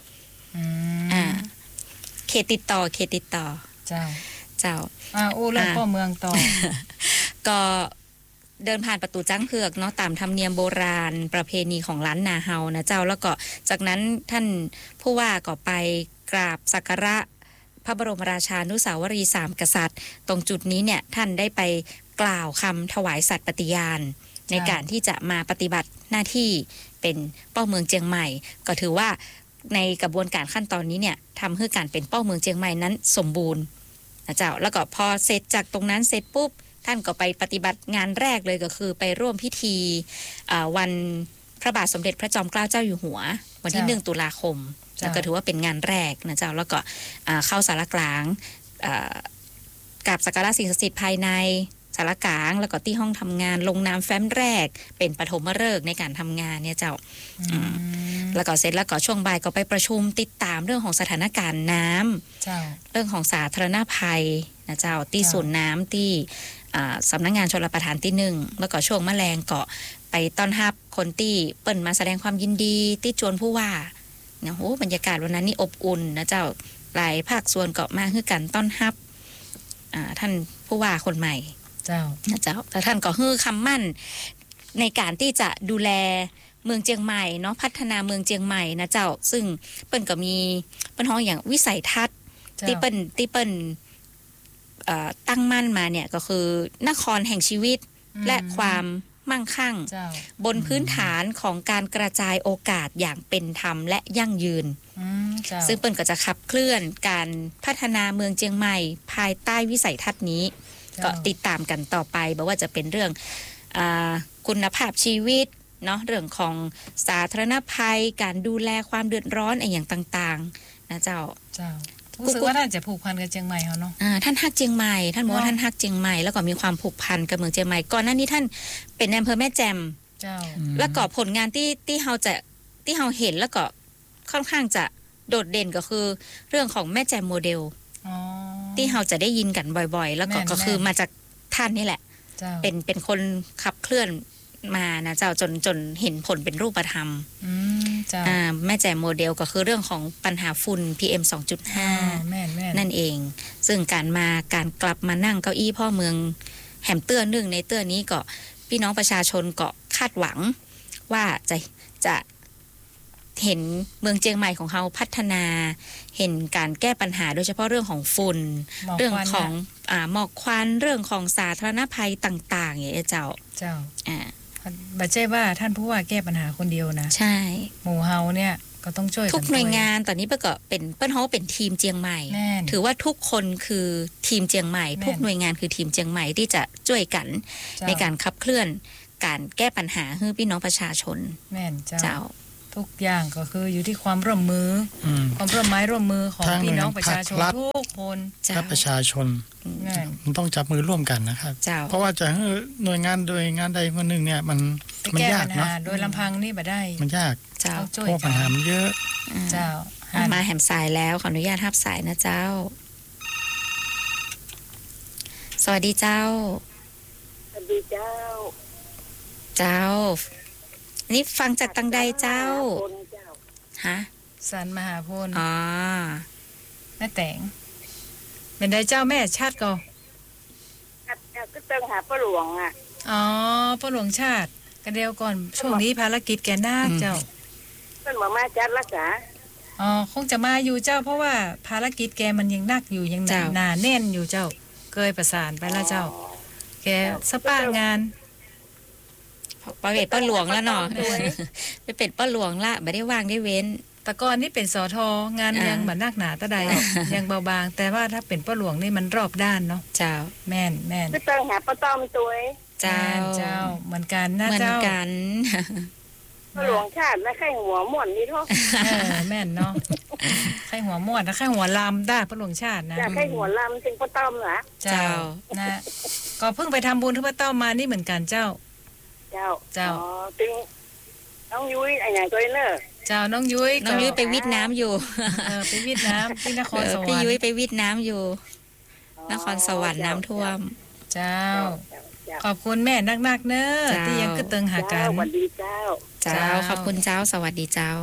เขตติดต่อเจ้าเรื่องพ่อเมืองต่อก็เดินผ่านประตูจ้างเผือกเนาะตามธรรมเนียมโบราณประเพณีของล้านนาเฮานะเจ้าแล้วก็จากนั้นท่านผู้ว่าก็ไปกราบสักการะพระบรมราชานุสาวรีย์3กษัตริย์ตรงจุดนี้เนี่ยท่านได้ไปกล่าวคำถวายสัตย์ปฏิญาณในการที่จะมาปฏิบัติหน้าที่เป็นเป้าเมืองเจียงใหม่ก็ถือว่าในกระบวนการขั้นตอนนี้เนี่ยทำให้การเป็นเป้าเมืองเจียงใหม่นั้นสมบูรณ์นะเจ้าแล้วก็พอเสร็จจากตรงนั้นเสร็จปุ๊บท่านก็ไปปฏิบัติงานแรกเลยก็คือไปร่วมพิธีวันพระบาทสมเด็จพระจอมเกล้าเจ้าอยู่หัววันที่1ตุลาคมแล้วก็ถือว่าเป็นงานแรกนะเจ้าแล้วก็เข้าศาลากลางกราบสักการะสิ่งศักดิ์สิทธิ์ภายในศาลากลางแล้วก็ที่ห้องทำงานลงนามแฟ้มแรกเป็นปฐมฤกษ์ในการทำงานเนี่ยเจ้าแล้วก็เสร็จแล้วก็ช่วงบ่ายก็ไปประชุมติดตามเรื่องของสถานการณ์น้ำเรื่องของสาธารณภัยนะเจ้าที่ศูนย์น้ำที่สำนักงานชลประทานที่1แล้วก็ช่วงแมลงก็ไปต้อนรับคนที่เปิ่นมาแสดงความยินดีที่จวนผู้ว่าเนี่ยโหบรรยากาศวันนั้นนี่อบอุ่นนะเจ้าหลายภาคส่วนก็มาคือกันต้อนรับท่านผู้ว่าคนใหม่นะเจ้าแต่ท่านก็ฮือคำมั่นในการที่จะดูแลเมืองเจียงใหม่เนาะพัฒนาเมืองเจียงใหม่นะเจ้าซึ่งเปิ้นก็มีเปิ้นฮ้องอย่างวิสัยทัศน์ที่เปิ้นตั้งมั่นมาเนี่ยก็คือนครแห่งชีวิตและความมั่งคั่งบนพื้นฐานของการกระจายโอกาสอย่างเป็นธรรมและยั่งยืนซึ่งเปิ้นก็จะขับเคลื่อนการพัฒนาเมืองเจียงใหม่ภายใต้วิสัยทัศน์นี้ก็ติดตามกันต่อไปบอกว่าจะเป็นเรื่องคุณภาพชีวิตเนาะเรื่องของสาธารณภัยการดูแลความเดือดร้อนอะไรอย่างต่างๆนะเจ้ารู้สึกว่าท่านจะผูกพันกับเจียงใหม่เขาเนาะท่านฮักเจียงใหม่ท่านบอกว่าท่านฮักเจียงใหม่แล้วก็มีความผูกพันกับเมืองเจียงใหม่ก่อนหน้านี้ท่านเป็นอำเภอแม่แจ่มแล้วก็ผลงานที่เราเห็นแล้วก็ค่อนข้างจะโดดเด่นก็คือเรื่องของแม่แจ่มโมเดลที่เราจะได้ยินกันบ่อยๆแล้วก็คือมาจากท่านนี่แหละเป็นคนขับเคลื่อนมานะเจ้าจนเห็นผลเป็นรูปธรรมแม่แจ่มโมเดลก็คือเรื่องของปัญหาฝุ่น PM 2.5 นั่นเองซึ่งการกลับมานั่งเก้าอี้พ่อเมืองแหมเตื้อนึงในเตื้อนี้ก็พี่น้องประชาชนก็คาดหวังว่าจะเห็นเมืองเจียงใหม่ของเขาพัฒนาเห็นการแก้ปัญหาโดยเฉพาะเรื่องของฝุ่นเรื่องของหมอกควันเรื่องของสาธารณภัยต่างๆอย่างเจ้าบัดเจ้ว่าท่านผู้ว่าแก้ปัญหาคนเดียวนะใช่หมู่เฮาเนี่ยก็ต้องช่วยทุกหน่วยงานตอนนี้ก็เป็นเปิ้นเฮาเป็นทีมเจียงใหม่ถือว่าทุกคนคือทีมเจียงใหม่ทุกหน่วยงานคือทีมเจียงใหม่ที่จะช่วยกันในการขับเคลื่อนการแก้ปัญหาให้พี่น้องประชาชนแม่นเจ้าทุกอย่างก็คืออยู่ที่ความร่วมมือความร่วมไม้ร่วมมือของพี่น้องประชาชนทุกคนถ้าประชาชนมันต้องจับมือร่วมกันนะครับเพราะว่าจะให้หน่วยงานโดยงานใดคนหนึ่งเนี่ยมันยากเนาะโดยลำพังนี่บ่ได้มันยากเจ้าเพราะปัญหามันเยอะเจ้ามาแหมสายแล้วขออนุญาตรับสายนะเจ้าสวัสดีเจ้าสวัสดีเจ้านี่ฟังจากตังใดเจ้าฮะสันมหาพลอ๋อแม่แต่งเป็นได้เจ้าแม่ชาติก็ก็ต้องหาป้าหลวงอ่ะอ๋อป้าหลวงชาติกระเดียวก่อนช่วงนี้ภารกิจแกนาคเจ้าเพิ่นมาจัดรักษาอ๋อคงจะมาอยู่เจ้าเพราะว่าภารกิจแกมันยังนักอยู่ยังหนาแน่นอยู่เจ้าเคยประสานไปแล้วเจ้าแกสปางานไปเป็นป้าหลวงแล้วเนาะไปเป็นป้าหลวงละไม่ได้ว่างได้เว้นแต่ก่อนนี่เป็นสทงานยังแบบนักหนาตะใดยังเบาบางแต่ว่าถ้าเป็นป้าหลวงนี่มันรอบด้านเนาะเจ้าแม่นก็ต้องหาป้าต้อมตัวเจ้าเหมือนกันนะเจ้าเหมือนกันป้าหลวงชาติและไข่หัวม่วนนี่เนาะแม่นเนาะไข่หัวม่วนและไข่หัวลำได้ป้าหลวงชาตินะไข่หัวลำเป็นป้าต้อมเหรอเจ้านะก็เพิ่งไปทำบุญที่ป้าต้อมมานี่เหมือนกันเจ้าอ๋อตึงน้องยุ้ยไอ้อย่างตัวเนอเจ้าน้องยุ้ยไปวิทย์น้ำอยู่ไปวิทย์น้ำที่นครสวรรค์พี่ยุ้ยไปวิทย์น้ำอยู่นครสวรรค์น้ำท่วมเจ้าขอบคุณแม่นักๆเนอะที่ยังกระเติงหากันสวัสดีเจ้าขอบคุณเจ้าสวัสดีเจ้า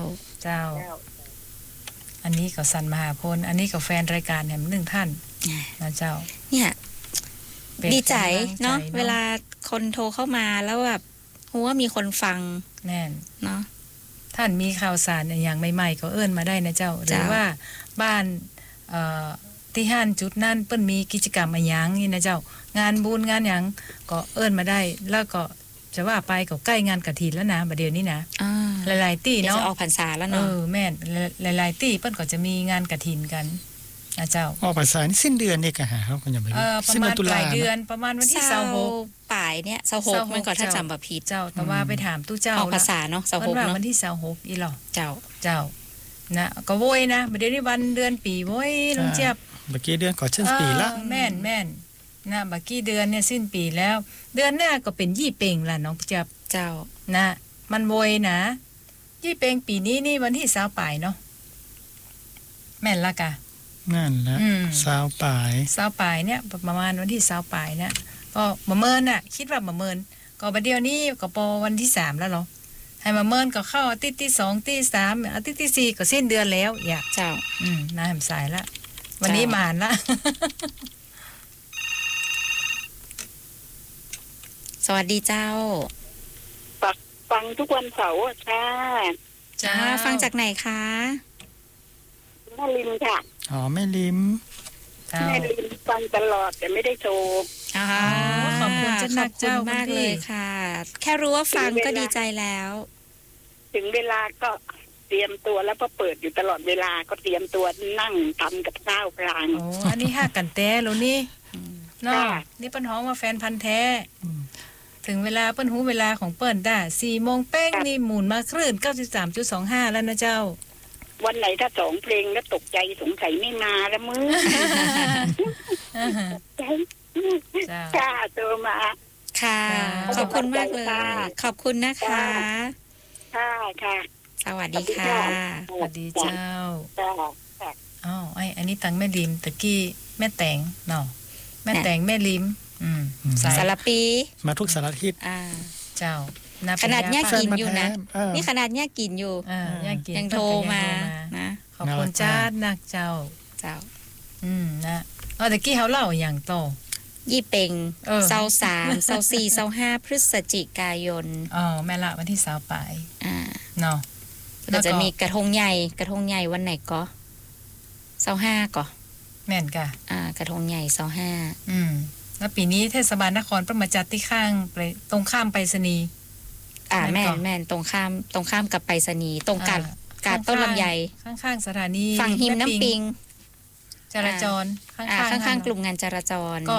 อันนี้ก็สันมหาพลอันนี้ก็แฟนรายการแห่งหนึ่งท่านนะเจ้าเนี่ยดีใจเนาะเวลาคนโทรเข้ามาแล้วแบบหัวมีคนฟังแน่นเนาะท่านมีข่าวสารอย่างใหม่ๆก็เอิ้นมาได้นะเจ้าหรือว่าบ้านที่ห้านจุดนั้นเปิ้นมีกิจกรรมอะไรอย่างนี่นะเจ้างานบุญงานอย่างก็เอิ้นมาได้แล้วก็จะว่าไปก็ใกล้งานกฐินแล้วนะบัดเดี๋ยวนี้นะหลายๆที่เนาะจะออกพรรษาแล้วเนาะแม่นหลายๆที่เปิ้นก็จะมีงานกฐินกันนะเจ้าออกพรรษานี่สิ้นเดือนนี่ก็หาเขาก็ยังไม่ประมาณปลายเดือนประมาณวันที่ 26ปลายเนี่ย26มันก็ถ้าจำบ่ผิดเจ้าแต่ว่าไปถามตู้เจ้าออกพรรษาเนาะ26เนาะวันที่26อีหรอเจ้านะก็โวยนะบัดเดี๋ยวนี้วันเดือนปีโวยลุงเจี๊ยบเมื่อกี้เดือนก่อนสิ้นปีละแม่นนะเมื่อกี้เดือนเนี่ยสิ้นปีแล้วเดือนหน้าก็เป็นยี่เป่งล่ะน้องเจี๊ยบเจ้านะมันโวยนะยี่เป่งปีนี้นี่วันที่20ปลายเนาะแม่นละกะนั่นแหละ20ปลายเนี่ยประมาณวันที่20ปลายเนี่ยก็มะเมินน่ะคิดว่ามะเมินก็บัดเดี๋ยวนี้ก็ปอวันที่3แล้วเหรอให้มะเมินก็เข้าอาทิตย์ที่2อาทิตย์ที่3อาทิตย์ที่4ก็สิ้นเดือนแล้วอย่าเจ้าน่าแหมสายละวันนี้มานละสวัสดีเจ้าฟังทุกวันเสาร์ค่ะจ้าฟังจากไหนคะแม่ลิมค่ะแม่ลิมฟังตลอดแต่ไม่ได้โทรขอบคุณเจ้ามากเลยค่ะแค่รู้ว่าฟังก็ดีใจแล้วถึงเวลาก็เตรียมตัวแล้วพอเปิดอยู่ตลอดเวลาก็เตรียมตัวนั่งทำกับข้าวกลางอันนี้ห้ากันแต้แล้วนี่เนาะนี่เปิ้นฮ้องว่าแฟนพันธุ์แท้ถึงเวลาเปิ้นหูเวลาของเปิ้นได้ 4 โมงเป้งนี่หมุนมาคลื่น 93.25 แล้วนะเจ้าวันไหนถ้า2เพลงแล้วตกใจสงสัยไม่มาแล้วมึงจ้าตัวมาค่ะขอบคุณมากเลยขอบคุณนะคะค่ะสวัสดีค่ะสวัสดีเจ้าอันนี้ตังแม่ลิมตะกี้แม่แตงเนาะแม่แตงแม่ลิมสารปีมาทุกสารทิศเจ้าขนาดย่ากินอยู่นะนี่ขนาดย่ากินอยู่ยังโทรมานะขอบคุณจ้านักเจ้านะตะกี้เขาเล่าอย่างโตยี่เป่ง23 24 25พฤศจิกายนแม่ละวันที่20ปลายเนาะแล้วจะมีกระทงใหญ่วันไหนก็25ก็แม่นกะกระทงใหญ่25 แล้วปีนี้เทศบาลนครเพิ่นมาจัดที่ข้างไปตรงข้ามไปรษณีย์แม่นตรงข้ามกับไปรษณีย์ตรงการต้นลำไยข้างๆสถานีฝั่งหิมน้ำปิงจราจรข้างกลุ่มงานจราจรก็พ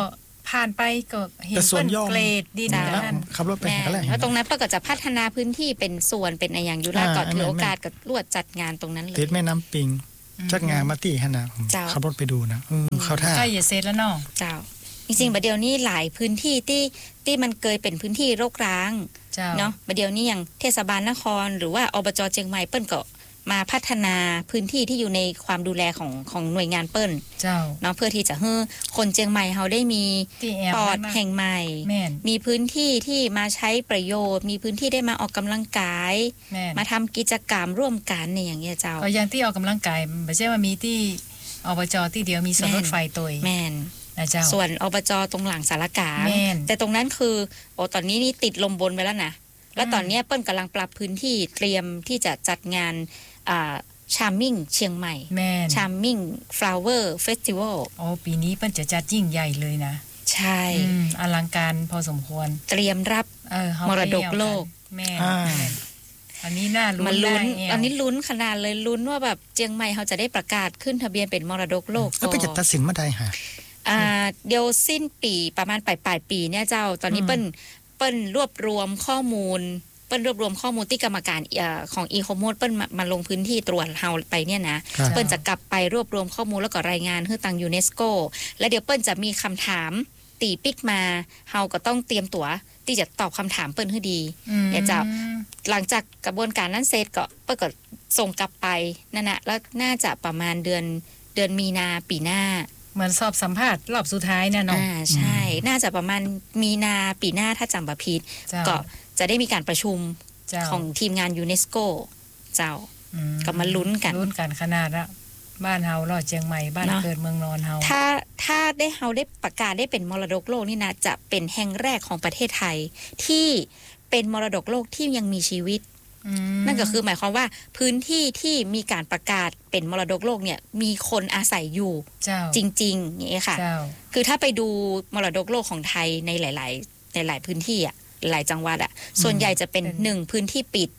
ผ่านไปก็เห็นเปิ้นเกรดดินนั่นขับรถไปก็แล้วแล้วตรงนั้นเปิ้นก็จะพัฒนาพื้นที่เป็นส่วนเป็นอะไรอย่างอยู่แล้วก็ถือโอกาสก็รวดจัดงานตรงนั้นเลยติดแม่น้ำปิงจัดงานมาตี้หั่นน่ะขับรถไปดูนะเข้าท่าใกล้จะเสร็จแล้วเนาะเจ้าจริงๆบัดเดี๋ยวนี้หลายพื้นที่ที่มันเคยเป็นพื้นที่รกร้างเนาะบัดเดี๋ยวนี้อย่างเทศบาลนครหรือว่าอบจ.เชียงใหม่เปิ้นก็มาพัฒนาพื้นที่ที่อยู่ในความดูแลของหน่วยงานเปิ้นเนาะเพื่อที่จะให้คนเชียงใหม่เฮาได้มีปอดแห่งใหม่มีพื้นที่ที่มาใช้ประโยชน์มีพื้นที่ได้มาออกกำลังกายมาทำกิจกรรมร่วมกันในอย่างเงี้ยเจ้าก็อย่างที่ออกกำลังกายไม่ใช่ว่ามีที่อบจ.ที่เดียวมีสวนรถไฟตัวแม่นส่วนอบจ.ตรงหลังสารกลางแต่ตรงนั้นคือตอนนี้นี่ติดลมบนไปแล้วนะแล้วตอนนี้เปิ้นกำลังปรับพื้นที่เตรียมที่จะจัดงานชาร์มมิ่งเชียงใหม่ชาร์มมิ่งฟลาวเวอร์เฟสติวัลปีนี้เปิ้นจะจัดยิ่งใหญ่เลยนะใช่อลังการพอสมควรเตรียมรับมรดกโลกแม่อันนี้น่าลุ้นอันนี้ลุ้นขนาดเลยลุ้นว่าแบบเชียงใหม่เขาจะได้ประกาศขึ้นทะเบียนเป็นมรดกโลกก็ไปจะตัดสินเมื่อใดฮะเดี๋ยวสิ้นปีประมาณปลายปีเนี่ยเจ้าตอนนี้เปิ้นรวบรวมข้อมูลที่กรรมการของอีโคโมดเปิ้นมาลงพื้นที่ตรวจเฮาไปเนี่ยนะเปิ้นจะกลับไปรวบรวมข้อมูลแล้วก็รายงานให้ทางยูเนสโกแล้วเดี๋ยวเปิ้นจะมีคำถามตีปิ๊กมาเฮาก็ต้องเตรียมตัวที่จะตอบคำถามเปิ้นให้ดีเดี๋ยวจะหลังจากกระบวนการนั้นเสร็จก็เปิ้นก็ส่งกลับไปนั่นน่ะแล้วน่าจะประมาณเดือนมีนาปีหน้าเหมือนสอบสัมภาษณ์รอบสุดท้ายเนี่ยเนาะใช่น่าจะประมาณมีนาปีหน้าถ้าจำบ่ผิดก็จะได้มีการประชุมของทีมงานยูเนสโกเจ้าก็มาลุ้นกันขนาดละบ้านเฮารอดเชียงใหม่บ้านเกิดเมืองนอนเฮาถ้าได้เฮาได้ประกาศได้เป็นมรดกโลกนี่นะจะเป็นแห่งแรกของประเทศไทยที่เป็นมรดกโลกที่ยังมีชีวิตนั่นก็คือหมายความว่าพื้นที่ที่มีการประกาศเป็นมรดกโลกเนี่ยมีคนอาศัยอยู่จริงๆอย่างนี้ค่ะคือถ้าไปดูมรดกโลกของไทยในหลายพื้นที่อ่ะหลายจังหวัดอ่ะส่วนใหญ่จะเป็น1พื้นที่ปิด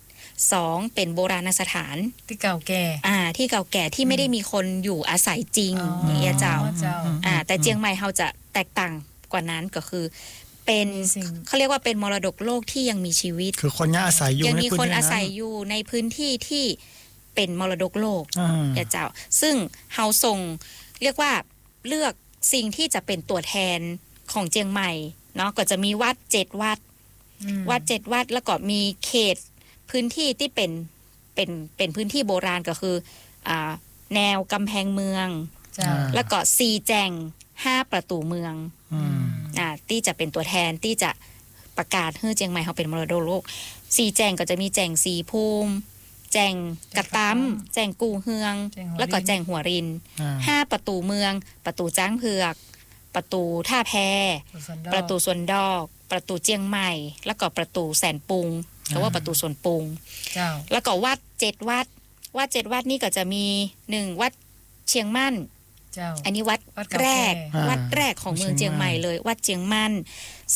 2เป็นโบราณสถานที่เก่าแก่ที่เก่าแก่ที่ไม่ได้มีคนอยู่อาศัยจริงอย่างเงี้ยเจ้าแต่เชียงใหม่เฮาจะแตกต่างกว่านั้นก็คือเป็นเขาเรียกว่าเป็นมรดกโลกที่ยังมีชีวิตคือคนยังอาศัยอยู่ยังมีคนอาศัยอยู่ในพื้นที่ที่เป็นมรดกโลกอย่าเจ้าซึ่งเฮาส่งเรียกว่าเลือกสิ่งที่จะเป็นตัวแทนของเชียงใหม่เนาะก็จะมีวัด7วัด7วัดแล้วก็มีเขตพื้นที่ที่เป็นพื้นที่โบราณก็คือแนวกำแพงเมืองแล้วก็4แจง5ประตูเมืองที่จะเป็นตัวแทนที่จะประกาศให้เชียงใหม่เขาเป็นมรดกโลก4แจงก็จะมีแจงสีภูมิแจงกระตั้มแจงกูเฮืองแล้วก็แจงหัวริน5ประตูเมืองประตูจ้างเผือกประตูท่าแพประตูสวนดอกประตูเชียงใหม่แล้วก็ประตูแสนปุงหรือว่าประตูสวนปุงแล้วก็วัด7วัด7วัดนี่ก็จะมี1วัดเชียงมั่นอันนี้วัดแรกของเมืองเชียงใหม่เลยวัดเชียงมั่น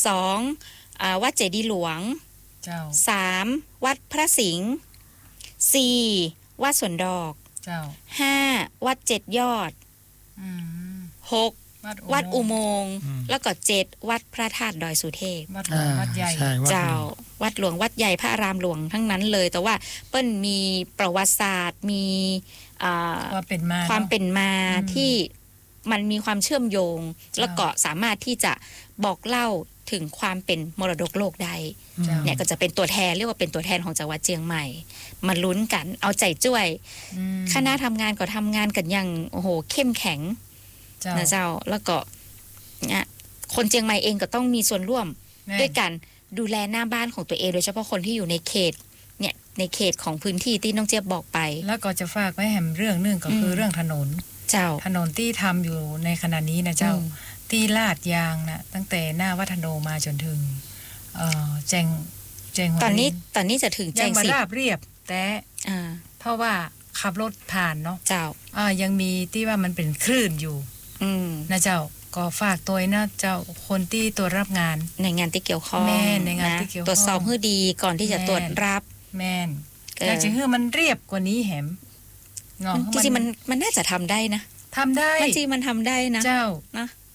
2วัดเจดีย์หลวง3วัดพระสิงห์4วัดสวนดอก5วัด7ยอด6วัดอุโมงค์แล้วก็7วัดพระธาตุดอยสุเทพวัดใหญ่เจ้าวัดหลวงวัดใหญ่พระอารามหลวงทั้งนั้นเลยแต่ว่าเปิ้นมีประวัติศาสตร์มีความเป็นมาที่มันมีความเชื่อมโยงแล้วก็สามารถที่จะบอกเล่าถึงความเป็นมรดกโลกได้เนี่ยก็จะเป็นตัวแทนเรียกว่าเป็นตัวแทนของจังหวัดเชียงใหม่มาลุ้นกันเอาใจช่วยคณะทำงานก็ทำงานกันอย่างโอ้โหเข้มแข็งนะเจ้าแล้วก็เนี่ยคนเชียงใหม่เองก็ต้องมีส่วนร่วมด้วยกันดูแลหน้าบ้านของตัวเองโดยเฉพาะคนที่อยู่ในเขตเนี่ยในเขตของพื้นที่ที่น้องเจี๊ยบบอกไปแล้วก็จะฝากไว้แหมเรื่องนึงก็คือเรื่องถนนถนนที่ทำอยู่ในขณะนี้นะเจ้าที่ลาดยางนะตั้งแต่หน้าวัฒโนมาจนถึงแจงตอนนี้จะถึงแจงสิราบเรียบแต่เพราะว่าขับรถผ่านเนาะเจ้ายังมีที่ว่ามันเป็นคลื่นอยู่นะเจ้าก็ฝากตัวนะเจ้าคนที่ตรวจรับงานในงานที่เกี่ยวข้องในงานที่เกี่ยวข้องตรวจสอบให้ดีก่อนที่จะตรวจรับแม่นอยากจะให้มันเรียบกว่านี้แหมจริงๆมันน่าจะทำได้นะทำได้จริงมันทำได้นะเจ้านะ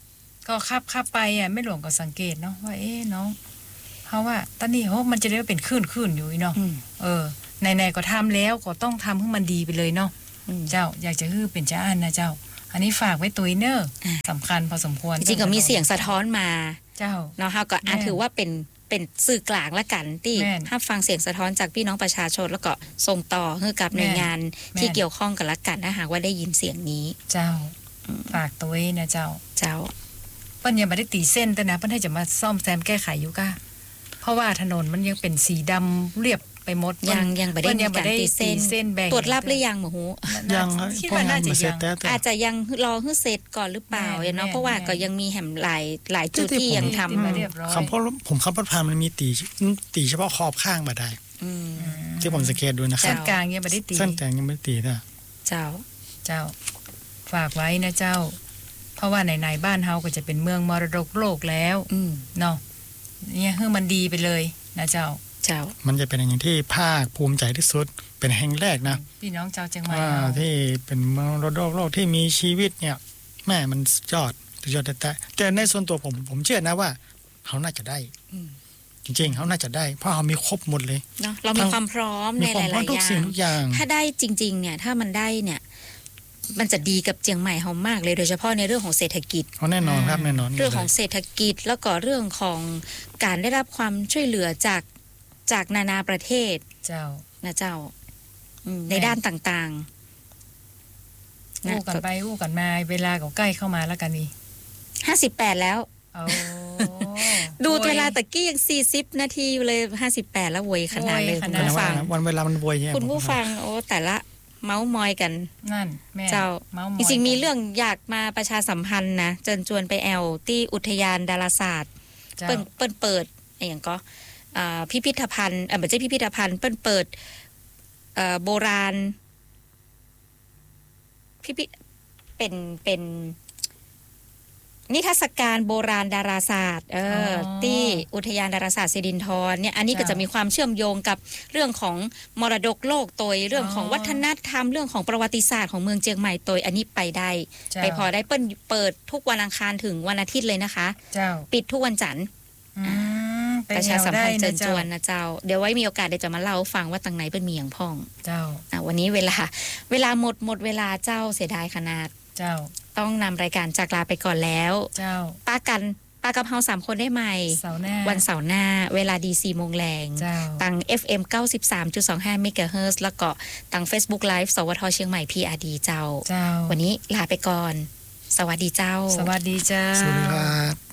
ก็ขับไปอ่ะไม่หลวงก็สังเกตเนาะว่าน้องเพราะว่าตอนนี้มันจะได้เป็นคลื่นอยู่เนาะไหนๆก็ทำแล้วก็ต้องทำให้มันดีไปเลยเนาะเจ้าอยากจะฮื้อเป็นจ้าอันนะเจ้าอันนี้ฝากไว้ตัวเนอร์สำคัญพอสมควรจริงๆก็มีเสียงสะท้อนมาเจ้าเนาะเฮาก็ถือว่าเป็นสื่อกลางละกันที่ถ้าฟังเสียงสะท้อนจากพี่น้องประชาชนแล้วก็ส่งต่อให้กับหน่วยงานที่เกี่ยวข้องกันละกันถ้าหากว่าได้ยินเสียงนี้เจ้าฝากตัวนะเจ้าเปิ้นยังไม่ได้ตีเส้นแต่นะเปิ้นให้จะมาซ่อมแซมแก้ไขอยู่ก้าเพราะว่าถนนมันยังเป็นสีดำเรียบไปหมดยังไม่ได้มีการตีเส้นตรวจรับหรือยังหมูหูยังเพราะน่าจะยังอาจจะยังรอให้เสร็จก่อนหรือเปล่าเนาะเพราะว่าก็ยังมีแห่มหลายจุดที่ยังทำคำเพราะผมขับรถผ่านมันมีตีเฉพาะขอบข้างมาได้ที่ผมสังเกตดูนะครับเส้นกลางยังไม่ได้ตีเส้นกลางยังไม่ตีนะเจ้าฝากไว้นะเจ้าเพราะว่าไหนๆบ้านเฮาก็จะเป็นเมืองมรดกโลกแล้วเนาะเนี่ยให้มันดีไปเลยนะเจ้ามันจะเป็นอย่างที่ภาคภูมิใจที่สุดเป็นแห่งแรกนะพี่น้องเจ้าเชียงใหม่ที่เป็นมรดกโลกที่มีชีวิตเนี่ยแม่มันยอดแต่ในส่วนตัวผมเชื่อนะว่าเขาน่าจะได้จริงๆเขาน่าจะได้เพราะเขามีครบหมดเลยเนาะเรามีความพร้อมในหลายๆอย่างถ้าได้จริงๆเนี่ยถ้ามันได้เนี่ยมันจะดีกับเชียงใหม่เฮามากเลยโดยเฉพาะในเรื่องของเศรษฐกิจแน่นอนครับแน่นอนเรื่องของเศรษฐกิจแล้วก็เรื่องของการได้รับความช่วยเหลือจากนานาประเทศนะเจ้าในด้านต่างๆอู้กันไปอู้กันมาเวลาก็ใกล้เข้ามาแล้วกันนี่ 58แล้วดูเวลาตะกี้ยัง40นาทีอยู่เลย58แล้วโวยขนาดเลยคุณผู้ฟังวันเวลามันโวยคุณผู้ฟังโอ้แต่ละเมาส์มอยกันนั่นแม่เจ้าจริงๆมีเรื่องอยากมาประชาสัมพันธ์นะเชิญชวนไปแอลที่อุทยานดาราศาสตร์เปิดอย่างก็พิพิธภัณฑ์ไม่ใช่พิพิธภัณฑ์เปิดโบราณเป็นนิทรรศการโบราณดาราศาสตร์ที่อุทยานดาราศาสตร์สิรินธรเนี่ยอันนี้ก็จะมีความเชื่อมโยงกับเรื่องของมรดกโลกตัวเรื่องของวัฒนธรรมเรื่องของประวัติศาสตร์ของเมืองเชียงใหม่ตัวอันนี้ไปได้ไปพอได้เปิดทุกวันอังคารถึงวันอาทิตย์เลยนะคะปิดทุกวันจันทร์ประชาสัมพันธ์เชิญชวนนะเจ้าเดี๋ยวไว้มีโอกาสเดี๋ยวจะมาเล่าฟังว่าตังไหนเป็นมีอย่างพ่องเจ้าวันนี้เวลาหมดเวลาเจ้าเสียดายขนาดเจ้าต้องนำรายการจากลาไปก่อนแล้วเจ้าป้ากับเฮา3คนได้ใหม่วันเสาร์หน้าเวลาดี 4 โมงแรงตัง FM 93.25 MHz แล้วก็ตัง Facebook Live สวทเชียงใหม่ PRD เจ้าวันนี้ลาไปก่อนสวัสดีเจ้าสวัสดีเจ้าสวัสดีครับ